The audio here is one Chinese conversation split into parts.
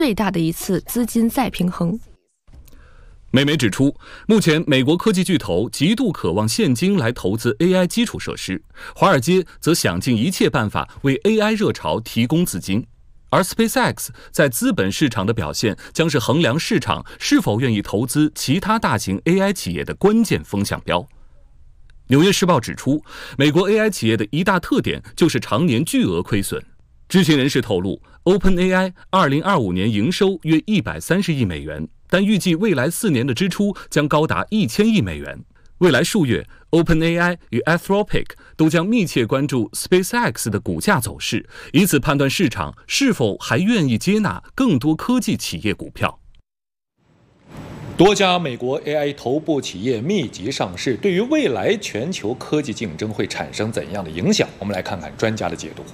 最大的一次资金再平衡。 美媒指出，目前美国科技巨头极度渴望现金来投资 AI 基础设施，华尔街则想尽一切办法为 AI 热潮提供资金。而 SpaceX 在资本市场的表现将是衡量市场是否愿意投资其他大型 AI 企业的关键风向标。纽约时报指出，美国 AI 企业的一大特点就是常年巨额亏损。知情人士透露 ，OpenAI 2025年营收约130亿美元，但预计未来4年的支出将高达1000亿美元。未来数月 ，OpenAI 与 Anthropic 都将密切关注 SpaceX 的股价走势，以此判断市场是否还愿意接纳更多科技企业股票。 多家美国 AI 头部企业密集上市，对于未来全球科技竞争会产生怎样的影响？我们来看看专家的解读。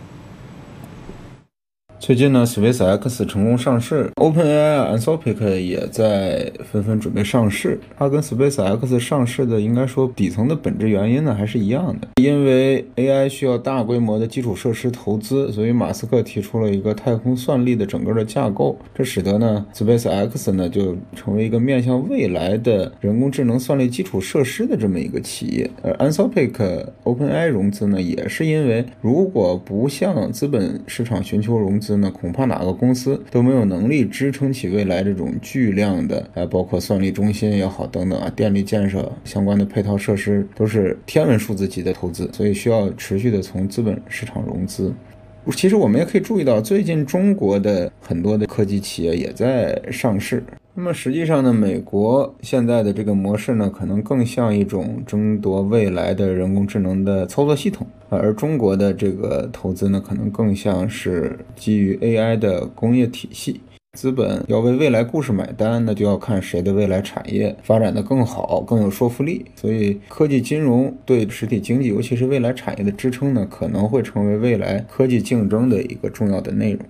最近呢 SpaceX 成功上市， OpenAI、Anthropic 也在纷纷准备上市。它跟 SpaceX 上市的应该说底层的本质原因呢还是一样的，因为 AI 需要大规模的基础设施投资，所以马斯克提出了一个太空算力的整个的架构，这使得呢 SpaceX 呢就成为一个面向未来的人工智能算力基础设施的这么一个企业。而 Anthropic、OpenAI 融资呢也是因为如果不向资本市场寻求融资呢，恐怕哪个公司都没有能力支撑起未来这种巨量的包括算力中心也好等等电力建设相关的配套设施都是天文数字级的投资，所以需要持续的从资本市场融资。其实我们也可以注意到，最近中国的很多的科技企业也在上市。那么实际上呢，美国现在的这个模式呢，可能更像一种争夺未来的人工智能的操作系统，而中国的这个投资呢，可能更像是基于 AI 的工业体系。资本要为未来故事买单，那就要看谁的未来产业发展的更好，更有说服力。所以科技金融对实体经济，尤其是未来产业的支撑呢，可能会成为未来科技竞争的一个重要的内容。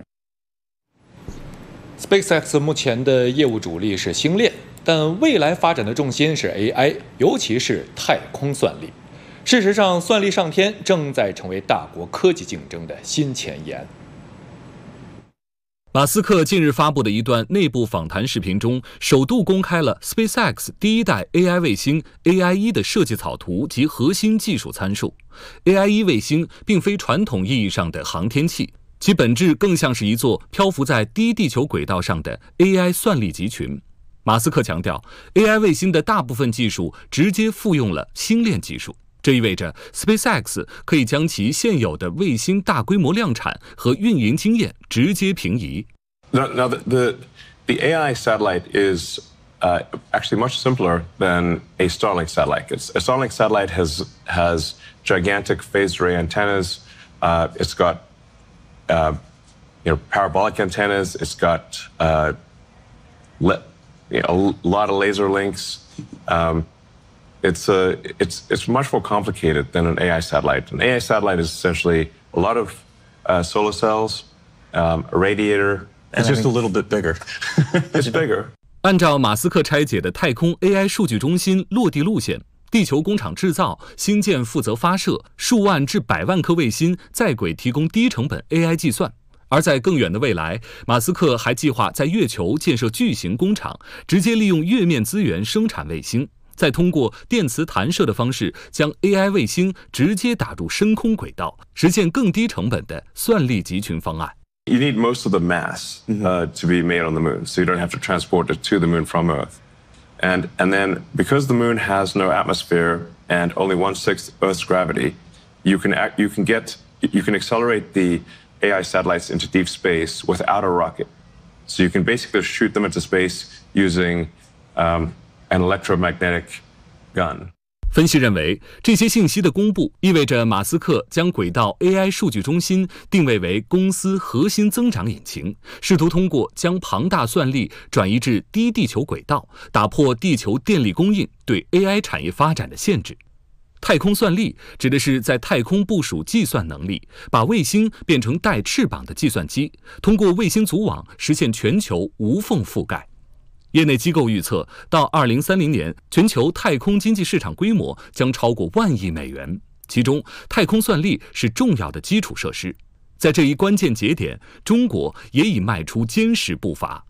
SpaceX 目前的业务主力是星链，但未来发展的重心是 AI， 尤其是太空算力。事实上，算力上天正在成为大国科技竞争的新前沿。 马斯克近日发布的一段内部访谈视频中，首度公开了 SpaceX 第一代 AI 卫星 AI-1 的设计草图及核心技术参数。AI-1 卫星并非传统意义上的航天器，其本质更像是一座漂浮在低地球轨道上的 AI 算力集群。马斯克强调 ，AI 卫星的大部分技术直接复用了星链技术。这意味着 SpaceX 可以将其现有的卫星大规模量产和运营经验直接平移。 Now the AI satellite is actually much simpler than a Starlink satellite. A Starlink satellite has gigantic phased array antennas. It's got parabolic antennas. It's got a lot of laser links. It's much more complicated than an AI satellite. An AI satellite is essentially a lot of solar cells, a radiator. It's just a little bit bigger. It's bigger. 按照马斯克拆解的太空 AI 数据中心落地路线，地球工厂制造，星舰负责发射，数万至百万颗卫星在轨提供低成本 AI 计算。而在更远的未来，马斯克还计划在月球建设巨型工厂，直接利用月面资源生产卫星，再通过电磁弹射的方式将 AI 卫星直接打入深空轨道，实现更低成本的算力集群方案。 You need most of the mass to be made on the moon, so you don't have to transport it to the moon from Earth. And then because the moon has no atmosphere and only 1/6 Earth's gravity, you can accelerate the AI satellites into deep space without a rocket. So you can basically shoot them into space using an electromagnetic gun. 分析认为，这些信息的公布意味着马斯克将轨道 AI 数据中心定位为公司核心增长引擎，试图通过将庞大算力转移至低地球轨道，打破地球电力供应对 AI 产业发展的限制。太空算力指的是在太空部署计算能力，把卫星变成带翅膀的计算机，通过卫星组网实现全球无缝覆盖。业内机构预测，到2030年，全球太空经济市场规模将超过1万亿美元，其中太空算力是重要的基础设施。在这一关键节点，中国也已迈出坚实步伐。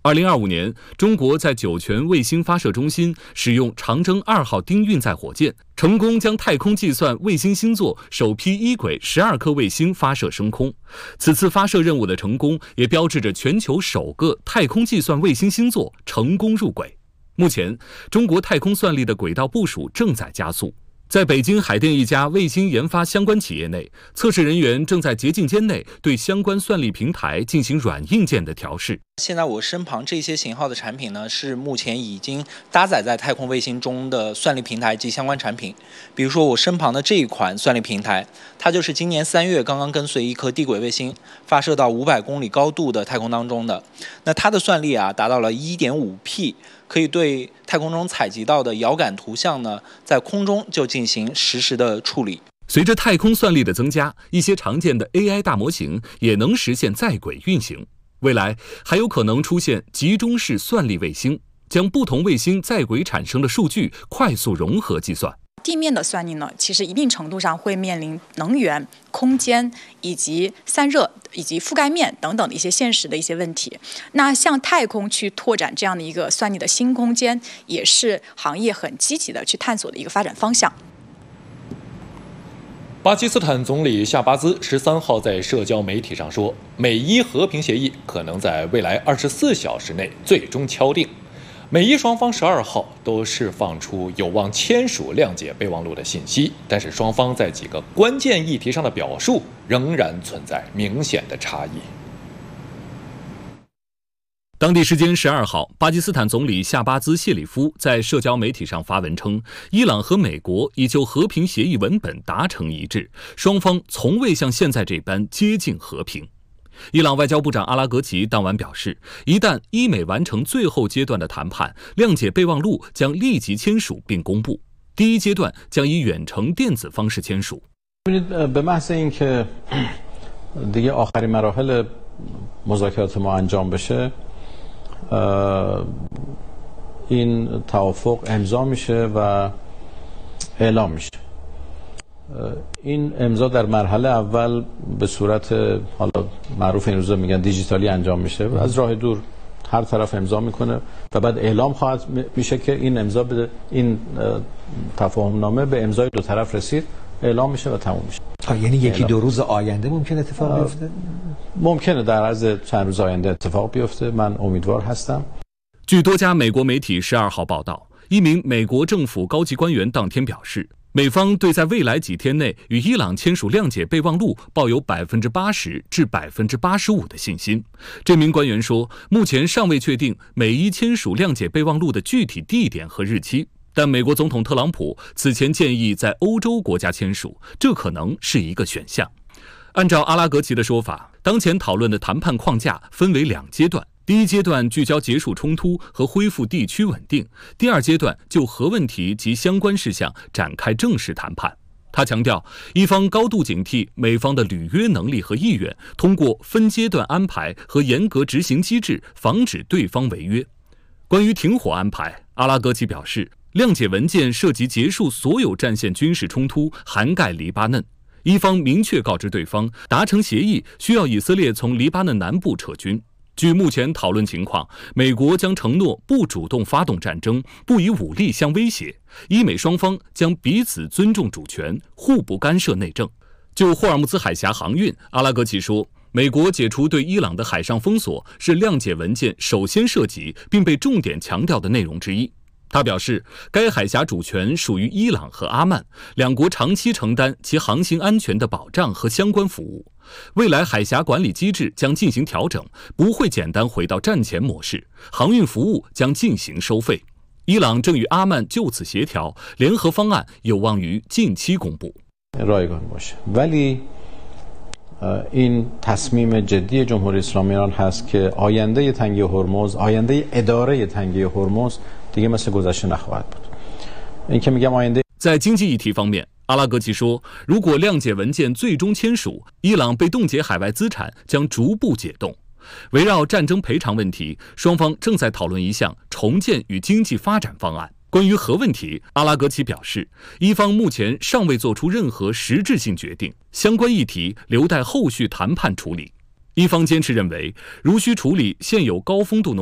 2025年，中国在酒泉卫星发射中心使用长征2号丁运载火箭，成功将太空计算卫星星座首批一轨12颗卫星发射升空。此次发射任务的成功，也标志着全球首个太空计算卫星星座成功入轨。目前，中国太空算力的轨道部署正在加速。在北京海淀一家卫星研发相关企业内，测试人员正在洁净间内对相关算力平台进行软硬件的调试。 现在我身旁这些型号的产品呢，是目前已经搭载在太空卫星中的算力平台及相关产品。比如说我身旁的这一款算力平台，它就是今年3月刚刚跟随一颗低轨卫星发射到500公里高度的太空当中的。那它的算力达到了 1.5P， 可以对太空中采集到的遥感图像呢，在空中就进行实时的处理。 随着太空算力的增加，一些常见的 AI 大模型也能实现在轨运行。未来还有可能出现集中式算力卫星，将不同卫星在轨产生的数据快速融合计算。 地面的算力呢，其实一定程度上会面临能源、空间以及散热以及覆盖面等等的一些现实的一些问题。那向太空去拓展这样的一个算力的新空间，也是行业很积极的去探索的一个发展方向。 巴基斯坦总理夏巴兹13号在社交媒体上说，美伊和平协议可能在未来24小时内最终敲定。美伊双方12号都释放出有望签署谅解备忘录的信息，但是双方在几个关键议题上的表述仍然存在明显的差异。 当地时间12号，巴基斯坦总理夏巴兹谢里夫在社交媒体上发文称，伊朗和美国已就和平协议文本达成一致，双方从未像现在这般接近和平。伊朗外交部长阿拉格齐当晚表示，一旦伊美完成最后阶段的谈判，谅解备忘录将立即签署并公布。第一阶段将以远程电子方式签署。 به محض اینکه دیگه آخرین مراحل مذاکرات ما انجام بشه این توافق امضا میشه و اعلام میشه این امضا در مرحله اول به صورت حالا معروف این روزا میگن دیجیتالی انجام میشه و از راه دور هر طرف امضا میکنه و بعد اعلام خواهد میشه که این امضا به این تفاهم نامه به امضای دو طرف رسید اعلام میشه و تموم میشه. یعنی یکی دو روز آینده ممکن اتفاق بیفته؟ ممکنه در عرض چند روز آینده اتفاق بیفته. من امیدوار هستم. 据多家美国媒体12号报道，一名美国政府高级官员当天表示，美方对在未来几天内与伊朗签署谅解备忘录抱有80%至85%的信心。这名官员说，目前尚未确定美伊签署谅解备忘录的具体地点和日期，但美国总统特朗普此前建议在欧洲国家签署，这可能是一个选项。按照阿拉格齐的说法，当前讨论的谈判框架分为2阶段。第一阶段聚焦结束冲突和恢复地区稳定，第二阶段就核问题及相关事项展开正式谈判。他强调，一方高度警惕美方的履约能力和意愿，通过分阶段安排和严格执行机制，防止对方违约。关于停火安排，阿拉格齐表示，谅解文件涉及结束所有战线军事冲突，涵盖黎巴嫩。一方明确告知对方，达成协议需要以色列从黎巴嫩南部撤军。据目前讨论情况，美国将承诺不主动发动战争，不以武力相威胁，伊美双方将彼此尊重主权，互不干涉内政。就霍尔木兹海峡航运，阿拉格齐说，美国解除对伊朗的海上封锁是谅解文件首先涉及并被重点强调的内容之一。他表示，该海峡主权属于伊朗和阿曼，两国长期承担其航行安全的保障和相关服务。未来海峡管理机制将进行调整，不会简单回到战前模式，航运服务将进行收费。伊朗正与阿曼就此协调，联合方案有望于近期公布。 این تصمیم جدی جمهوری اسلامی ایران هست که آینده تنگه هرمز، آینده اداره تنگه هرمز دیگه مثل گذشته نخواهد بود. این که میگم آینده 在经济议题方面，阿拉格齐说，如果谅解文件最终签署，伊朗被冻结海外资产将逐步解冻。围绕战争赔偿问题，双方正在讨论一项重建与经济发展方案。关于核问题，阿拉格齐表示，伊方目前尚未做出任何实质性决定，相关议题留待后续谈判处理。伊方坚持认为，如需处理现有高丰度